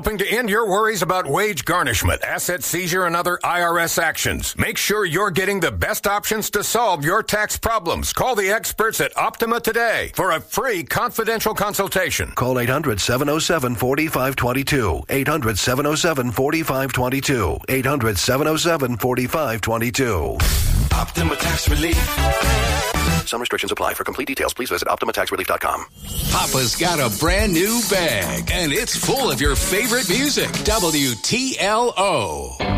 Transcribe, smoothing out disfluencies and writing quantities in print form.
hoping to end your worries about wage garnishment, asset seizure, and other IRS actions. Make sure you're getting the best options to solve your tax problems. Call the experts at Optima today for a free confidential consultation. Call 800-707-4522. 800-707-4522. 800-707-4522. Optima Tax Relief. Some restrictions apply. For complete details, please visit OptimaTaxRelief.com. Papa's got a brand new bag, and it's full of your favorite music. WTLO.